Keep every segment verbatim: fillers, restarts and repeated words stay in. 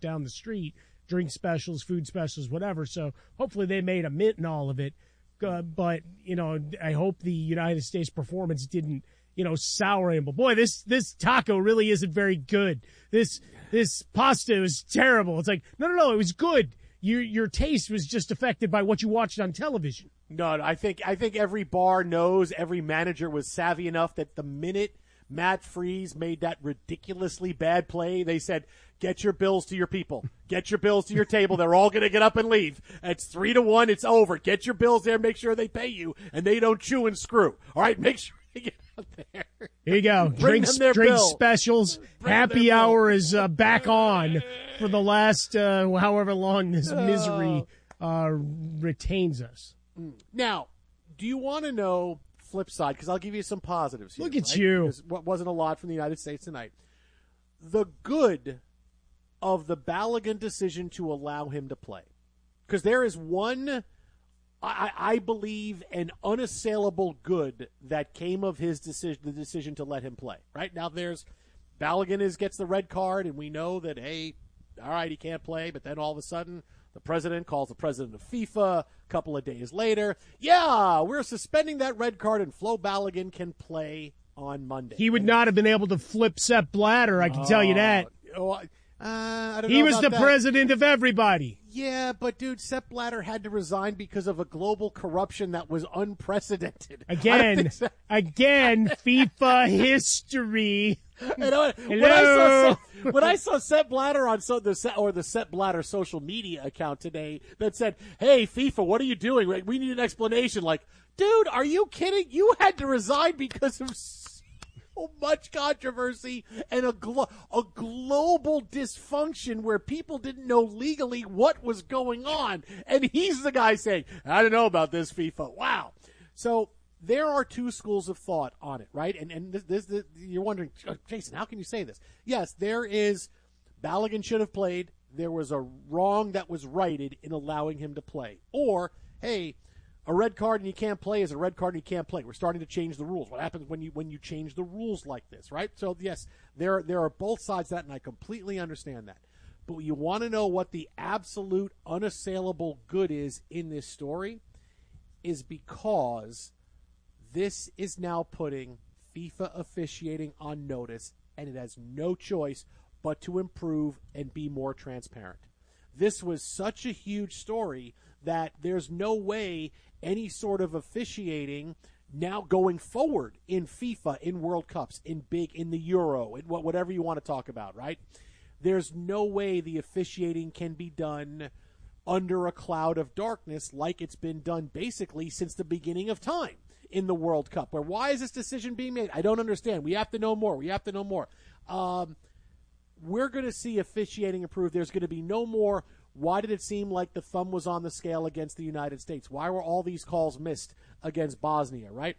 out down the street, drink specials, food specials, whatever. So hopefully they made a mint in all of it. Uh, but, you know, I hope the United States performance didn't, you know, sour him. But, boy, this this taco really isn't very good. This this pasta is terrible. It's like, no, no, no, it was good. Your your taste was just affected by what you watched on television. No, no, I think I think every bar knows, every manager was savvy enough that the minute Matt Freese made that ridiculously bad play, they said, get your bills to your people. Get your bills to your table. They're all going to get up and leave. It's three to one. It's over. Get your bills there. Make sure they pay you, and they don't chew and screw. All right, make sure they get out there. Here you go. Bring Drinks, them their drink bill. specials. Bring Happy their hour bill. is uh, back on for the last uh, however long this misery uh, retains us. Now, do you want to know flip side? Because I'll give you some positives here. Look at right? you. Because what wasn't a lot from the United States tonight. The good of the Balogun decision to allow him to play. Because there is one, I, I believe, an unassailable good that came of his decision, the decision to let him play. Right now, there's Balogun is gets the red card, and we know that, hey, all right, he can't play, but then all of a sudden, the president calls the president of FIFA a couple of days later. Yeah, we're suspending that red card, and Flo Balogun can play on Monday. He would not have been able to flip Sepp Blatter, I can tell you that. Oh, uh, I don't He know was about the that. president of everybody. Yeah, but, dude, Sepp Blatter had to resign because of a global corruption that was unprecedented. I don't Again, think so. again, FIFA history. And I- when, I Hello. saw, when I saw Sepp Blatter on so, the Se- or the Sepp Blatter social media account today that said, hey, FIFA, what are you doing? Like, we need an explanation. Like, dude, are you kidding? You had to resign because of so much controversy and a, glo- a global dysfunction where people didn't know legally what was going on. And he's the guy saying, I don't know about this, FIFA. Wow. So there are two schools of thought on it, right? And and this, this, this you're wondering, Jason, how can you say this? Yes, there is Balogun should have played. There was a wrong that was righted in allowing him to play. Or, hey, a red card and you can't play is a red card and you can't play. We're starting to change the rules. What happens when you when you change the rules like this, right? So, yes, there, there are both sides to that, and I completely understand that. But you want to know what the absolute unassailable good is in this story is because this is now putting FIFA officiating on notice, and it has no choice but to improve and be more transparent. This was such a huge story that there's no way any sort of officiating now going forward in FIFA, in World Cups, in big, in the Euro, in whatever you want to talk about, right? There's no way the officiating can be done under a cloud of darkness like it's been done basically since the beginning of time in the World Cup. Where why is this decision being made? I don't understand. We have to know more. We have to know more. Um, we're going to see officiating improve. There's going to be no more, why did it seem like the thumb was on the scale against the United States? Why were all these calls missed against Bosnia, right?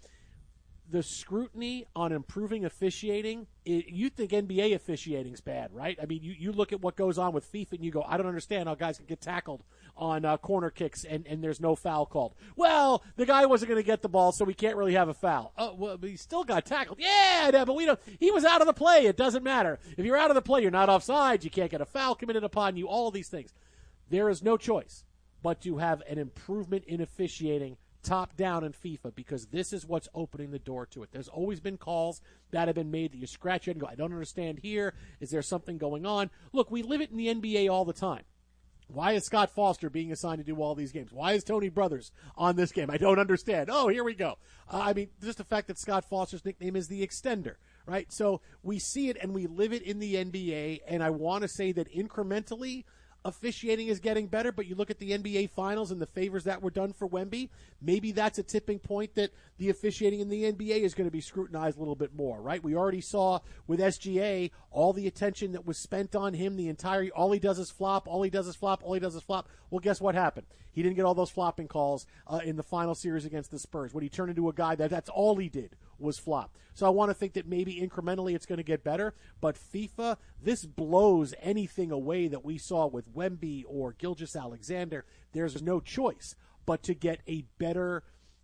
The scrutiny on improving officiating, it, you think N B A officiating's bad, right? I mean, you, you look at what goes on with FIFA and you go, I don't understand how guys can get tackled on uh, corner kicks and, and there's no foul called. Well, the guy wasn't going to get the ball, so we can't really have a foul. Oh, well, but he still got tackled. Yeah, but we don't. He was out of the play. It doesn't matter. If you're out of the play, you're not offside. You can't get a foul committed upon you, all of these things. There is no choice but to have an improvement in officiating top down in FIFA because this is what's opening the door to it. There's always been calls that have been made that you scratch your head and go, I don't understand here. Is there something going on? Look, we live it in the N B A all the time. Why is Scott Foster being assigned to do all these games? Why is Tony Brothers on this game? I don't understand. Oh, here we go. Uh, I mean, just the fact that Scott Foster's nickname is the Extender, right? So we see it and we live it in the N B A, and I want to say that incrementally, officiating is getting better, but you look at the N B A Finals and the favors that were done for Wemby, maybe that's a tipping point that the officiating in the N B A is going to be scrutinized a little bit more, right? We already saw with S G A all the attention that was spent on him the entire – all he does is flop, all he does is flop, all he does is flop. Well, guess what happened? He didn't get all those flopping calls uh, in the final series against the Spurs. When he turned into a guy that that's all he did was flop. So I want to think that maybe incrementally it's going to get better. But FIFA, this blows anything away that we saw with Wemby or Gilgeous Alexander. There's no choice but to get a better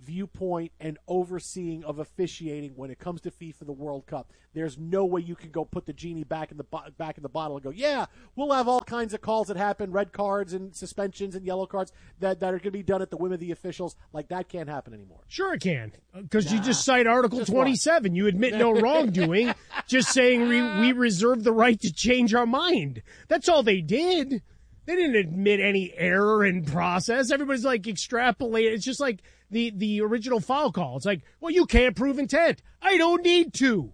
viewpoint and overseeing of officiating when it comes to FIFA the World Cup. There's no way you can go put the genie back in the bo- back in the bottle and go, yeah, we'll have all kinds of calls that happen, red cards and suspensions and yellow cards that, that are going to be done at the whim of the officials. Like, that can't happen anymore. Sure it can, because Nah, you just cite Article just twenty-seven. You admit no wrongdoing, just saying we, we reserve the right to change our mind. That's all they did. They didn't admit any error in process. Everybody's like extrapolating. It's just like the, the original foul call. It's like, well, you can't prove intent. I don't need to.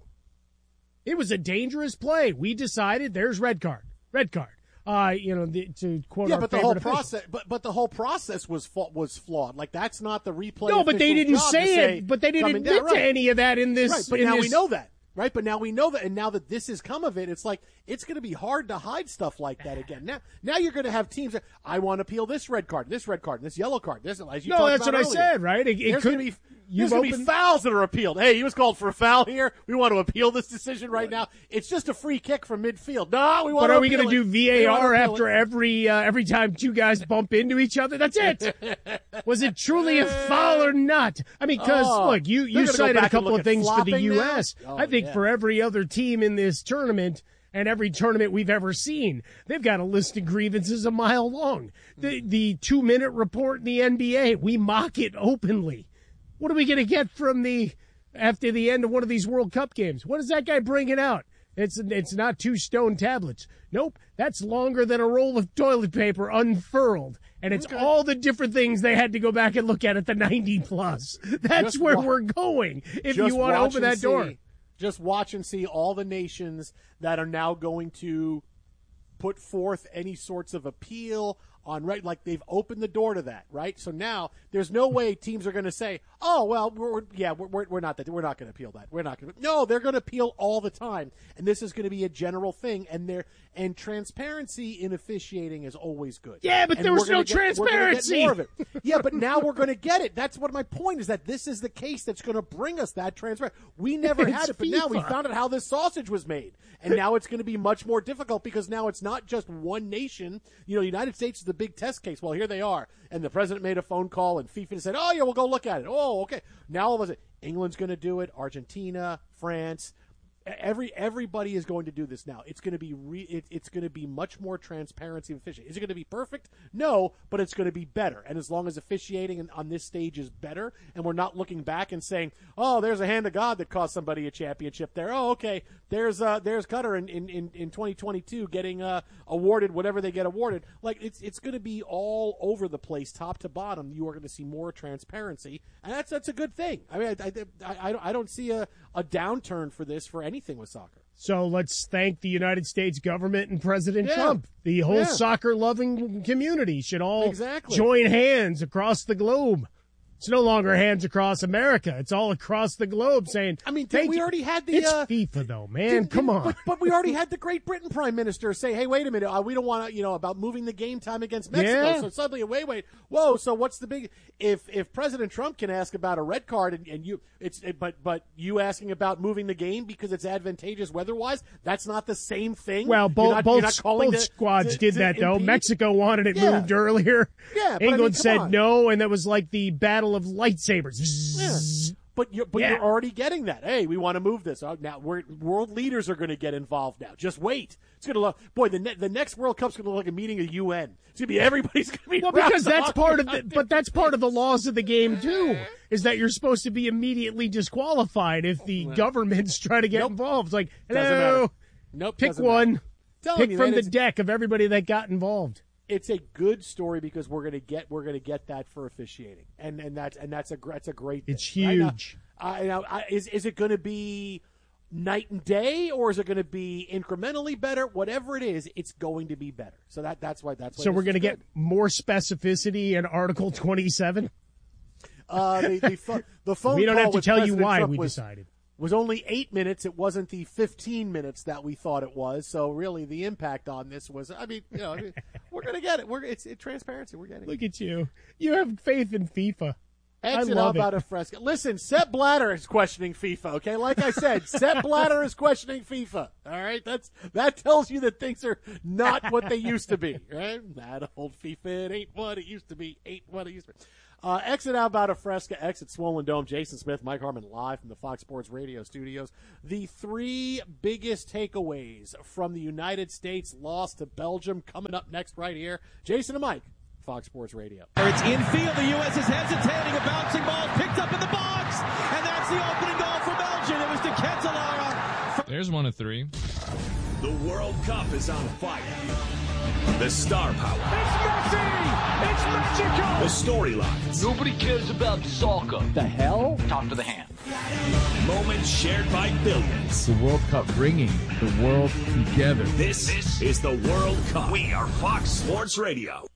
It was a dangerous play. We decided there's red card, red card. Uh, you know, the, to quote yeah, our but the whole favorite official. process, but but the whole process was fa- was flawed. Like, that's not the replay. No, but they official's didn't job to say say it. But they didn't coming admit down, right. to any of that in this. Right, but in now this, we know that. Right, but now we know that, and now that this has come of it, it's like it's going to be hard to hide stuff like that again. Now, now you're going to have teams that I want to appeal this red card, this red card, this yellow card. This, as you no, talked that's about what earlier. I said. Right? It, it There's could going to be you've there's going to opened- be fouls that are appealed. Hey, he was called for a foul here. We want to appeal this decision right now. It's just a free kick from midfield. No, we want. But to are we going to do V A R after every uh, every time two guys bump into each other? That's it. Was it truly a foul or not? I mean, because Oh, look, you they're you gonna go cited a back and couple look of at things for the flopping U now? S. Oh, I think yeah. for every other team in this tournament and every tournament we've ever seen, they've got a list of grievances a mile long. The the two minute report in the N B A, we mock it openly. What are we going to get from the after the end of one of these World Cup games? What is that guy bringing out? It's it's not two stone tablets. Nope, that's longer than a roll of toilet paper unfurled. And it's Okay. all the different things they had to go back and look at at the ninety plus. That's Just where wa- we're going if Just you want to watch open and that door. see- Just watch and see all the nations that are now going to put forth any sorts of appeal on, right? Like, they've opened the door to that, right? So now there's no way teams are going to say, "Oh, well, we're, we're yeah, we're, we're we're not that we're not going to appeal that. We're not going to." No, they're going to appeal all the time, and this is going to be a general thing. And there and transparency in officiating is always good. Yeah, but And there was we're gonna no get- we're gonna get transparency. more of it. Yeah, but now we're going to get it. That's what my point is, that this is the case that's going to bring us that transparency. We never It's had it, but now we FIFA. found out how this sausage was made. And now it's going to be much more difficult because now it's not just one nation. You know, the United States is the big test case. Well, here they are. And the president made a phone call and FIFA said, oh, yeah, we'll go look at it. Oh, okay. Now all of a sudden, England's going to do it, Argentina, France. Every everybody is going to do this now. It's going to be re, it, it's going to be much more transparency and officiating. Is it going to be perfect? No, but it's going to be better. And as long as officiating on this stage is better, and we're not looking back and saying, "Oh, there's a hand of God that cost somebody a championship there." Oh, okay. There's uh, there's Qatar in in, in, in twenty twenty-two getting uh, awarded whatever they get awarded. Like, it's it's going to be all over the place, top to bottom. You are going to see more transparency, and that's that's a good thing. I mean, I I, I, I don't see a, a downturn for this for any. Anything with soccer. So let's thank the United States government and President Yeah. Trump. The whole Yeah. soccer-loving community should all Exactly. join hands across the globe. It's no longer hands across America. It's all across the globe saying, I mean, did thank we you. already had the It's uh, FIFA, though, man. didn't- Come didn't- on. But, but we already had the Great Britain Prime Minister say, "Hey, wait a minute, uh, we don't want to, you know, about moving the game time against Mexico." Yeah. So suddenly, wait, wait, whoa. So what's the big? If if President Trump can ask about a red card and, and you, it's it, but but you asking about moving the game because it's advantageous weather-wise, that's not the same thing. Well, You're both not- you're both, not calling both the- squads to- did to that, though. impede? Mexico wanted it Yeah. moved earlier. Yeah, but I England mean, come said on. no, and that was like the battle of lightsabers. Yeah. But you're, but Yeah. you're already getting that. Hey, we want to move this. Oh, now we're, world leaders are going to get involved now. Just wait. It's going to look, boy, the, ne- the next World Cup's going to look like a meeting of U N. It's going to be everybody's going to be Well, wrapped because that's up. part of the, but that's part of the laws of the game too, is that you're supposed to be immediately disqualified if the governments try to get Nope. involved. It's like, Doesn't hello, matter. Nope. pick doesn't one, matter. Telling pick you, from man, the it's, deck of everybody that got involved. it's a good story because we're going to get we're going to get that for officiating, and and that's and that's a gr- that's a great. Thing. It's Right now, huge. I, now, I, is is it going to be night and day, or is it going to be incrementally better? Whatever it is, it's going to be better. So that that's why that's why So this we're is going to good. get more specificity in Article twenty-seven. Uh, the, the, pho- the phone We don't call have to with tell you President why Trump we was, decided. was only eight minutes. It wasn't the fifteen minutes that we thought it was. So really, the impact on this was. I mean, you know, I mean, we're gonna get it. We're it's, it's transparency. We're getting it. Look at you. You have faith in FIFA. Exit I how love about it. a fresco. Listen, Sepp Blatter is questioning FIFA. Okay, like I said, Sepp Blatter is questioning FIFA. All right, that's that tells you that things are not what they used to be. Right? That old FIFA, it ain't what it used to be. Ain't what it used to be. Uh, exit Alberta Fresca, exit Swollen Dome. Jason Smith, Mike Harmon live from the Fox Sports Radio studios. The three biggest takeaways from the United States loss to Belgium coming up next right here. Jason and Mike, Fox Sports Radio. It's infield. The U S is hesitating. A bouncing ball picked up in the box. And that's the opening goal for Belgium. It was to Ketelaere. There's one of three. The World Cup is on fire. The star power. It's Messi! It's magical! The storylines. Nobody cares about soccer. The hell? Talk to the hand. Moments shared by billions. The World Cup bringing the world together. This, this is the World Cup. We are Fox Sports Radio.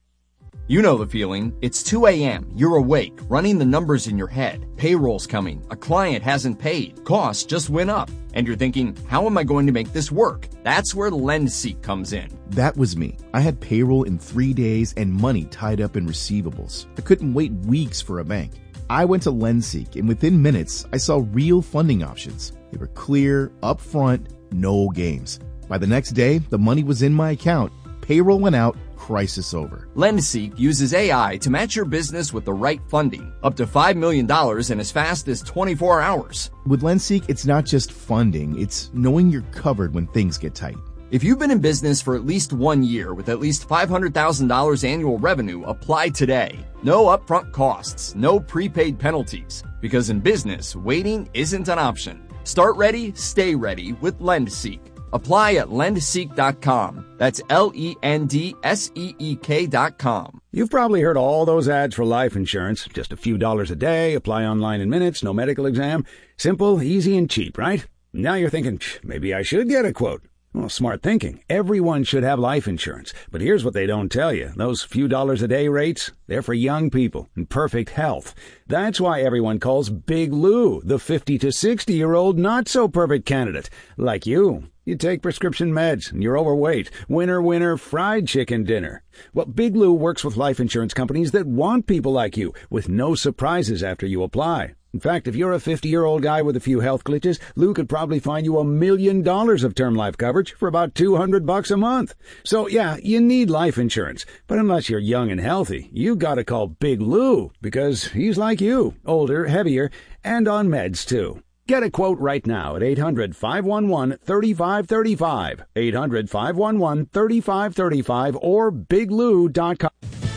You know the feeling. It's two a.m. You're awake, running the numbers in your head. Payroll's coming. A client hasn't paid. Costs just went up. And you're thinking, how am I going to make this work? That's where LendSeek comes in. That was me. I had payroll in three days and money tied up in receivables. I couldn't wait weeks for a bank. I went to LendSeek, and within minutes, I saw real funding options. They were clear, upfront, no games. By the next day, the money was in my account. Payroll went out. Crisis over. LendSeek uses A I to match your business with the right funding, up to five million dollars in as fast as twenty-four hours. With LendSeek, it's not just funding, it's knowing you're covered when things get tight. If you've been in business for at least one year with at least five hundred thousand dollars annual revenue, apply today. No upfront costs, no prepaid penalties, because in business, waiting isn't an option. Start ready, stay ready with LendSeek. Apply at lendseek dot com. That's L E N D S E E K dot com. You've probably heard all those ads for life insurance. Just a few dollars a day, apply online in minutes, no medical exam. Simple, easy, and cheap, right? Now you're thinking, maybe I should get a quote. Well, smart thinking. Everyone should have life insurance. But here's what they don't tell you. Those few dollars a day rates, they're for young people in perfect health. That's why everyone calls Big Lou the fifty to sixty-year-old not-so-perfect candidate. Like you. You take prescription meds, and you're overweight. Winner, winner, fried chicken dinner. Well, Big Lou works with life insurance companies that want people like you, with no surprises after you apply. In fact, if you're a fifty-year-old guy with a few health glitches, Lou could probably find you a million dollars of term life coverage for about two hundred bucks a month. So, yeah, you need life insurance. But unless you're young and healthy, you gotta call Big Lou, because he's like you, older, heavier, and on meds, too. Get a quote right now at eight hundred, five one one, three five three five, eight hundred, five one one, three five three five, or big lou dot com.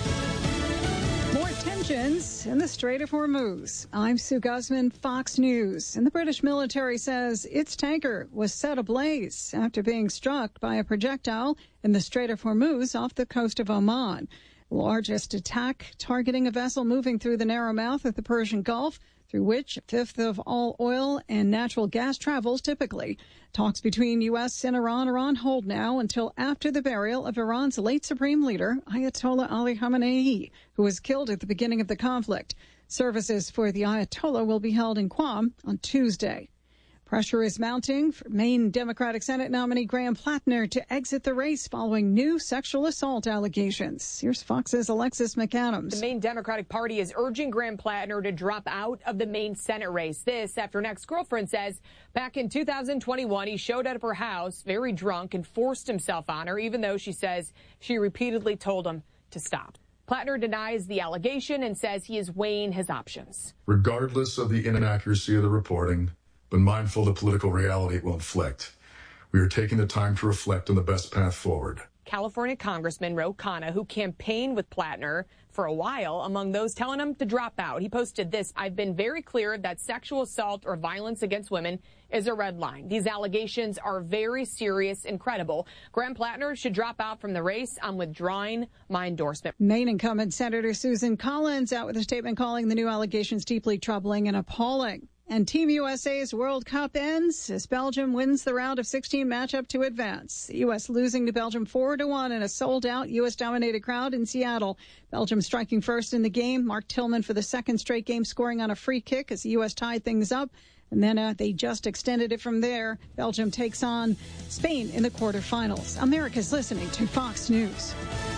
More tensions in the Strait of Hormuz. I'm Sue Guzman, Fox News. And the British military says its tanker was set ablaze after being struck by a projectile in the Strait of Hormuz off the coast of Oman. The largest attack targeting a vessel moving through the narrow mouth of the Persian Gulf, through which a fifth of all oil and natural gas travels typically. Talks between U S and Iran are on hold now until after the burial of Iran's late supreme leader, Ayatollah Ali Khamenei, who was killed at the beginning of the conflict. Services for the Ayatollah will be held in Qom on Tuesday. Pressure is mounting for Maine Democratic Senate nominee Graham Plattner to exit the race following new sexual assault allegations. Here's Fox's Alexis McAdams. The Maine Democratic Party is urging Graham Plattner to drop out of the Maine Senate race. This after an ex-girlfriend says back in two thousand twenty-one, he showed up at her house very drunk and forced himself on her, even though she says she repeatedly told him to stop. Plattner denies the allegation and says he is weighing his options. Regardless of the inaccuracy of the reporting, but mindful of the political reality it will inflict, we are taking the time to reflect on the best path forward. California Congressman Ro Khanna, who campaigned with Plattner for a while, among those telling him to drop out. He posted this: I've been very clear that sexual assault or violence against women is a red line. These allegations are very serious and credible. Graham Plattner should drop out from the race. I'm withdrawing my endorsement. Maine incumbent Senator Susan Collins out with a statement calling the new allegations deeply troubling and appalling. And Team U S A's World Cup ends as Belgium wins the round of sixteen matchup to advance. The U S losing to Belgium four to one in a sold-out U S-dominated crowd in Seattle. Belgium striking first in the game. Mark Tillman for the second straight game scoring on a free kick as the U S tied things up. And then uh, they just extended it from there. Belgium takes on Spain in the quarterfinals. America's listening to Fox News.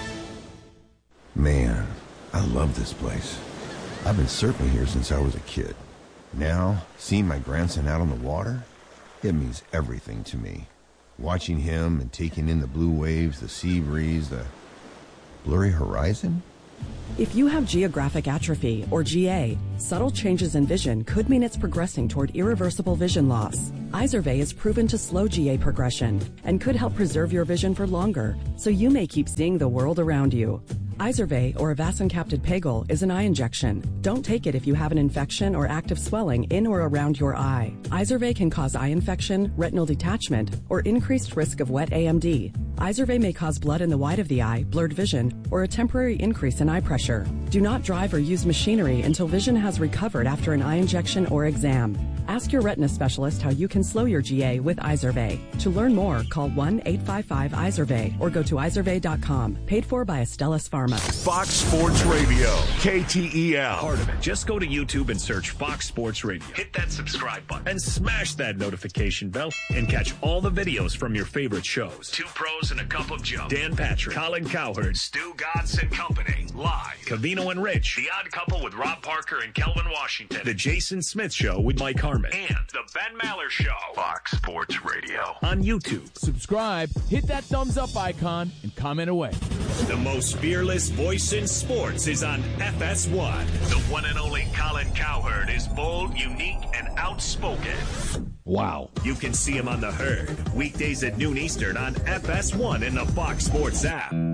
Man, I love this place. I've been surfing here since I was a kid. Now, seeing my grandson out on the water, it means everything to me. Watching him and taking in the blue waves, the sea breeze, the blurry horizon. If you have geographic atrophy, or G A, subtle changes in vision could mean it's progressing toward irreversible vision loss. Izervay is proven to slow G A progression and could help preserve your vision for longer, so you may keep seeing the world around you. Izervay, or avacincaptad pegol, is an eye injection. Don't take it if you have an infection or active swelling in or around your eye. Izervay can cause eye infection, retinal detachment, or increased risk of wet A M D. Izervay may cause blood in the white of the eye, blurred vision, or a temporary increase in eye pressure. Do not drive or use machinery until vision has recovered after an eye injection or exam. Ask your retina specialist how you can slow your G A with Izervay. To learn more, call one eight five five Izervay or go to izervay dot com. Paid for by Astellas Pharma. Fox Sports Radio, K T E L. Part of it. Just go to YouTube and search Fox Sports Radio. Hit that subscribe button and smash that notification bell and catch all the videos from your favorite shows. Two pros and a cup of Joe. Dan Patrick, Colin Cowherd, Stu Godson Company. Live. Cavino and Rich. The Odd Couple with Rob Parker and Kelvin Washington. The Jason Smith Show with Mike Harmon. And The Ben Maller Show. Fox Sports Radio. On YouTube. Subscribe, hit that thumbs up icon, and comment away. The most fearless voice in sports is on F S one. The one and only Colin Cowherd is bold, unique, and outspoken. Wow. You can see him on The Herd, weekdays at noon Eastern on F S one in the Fox Sports app.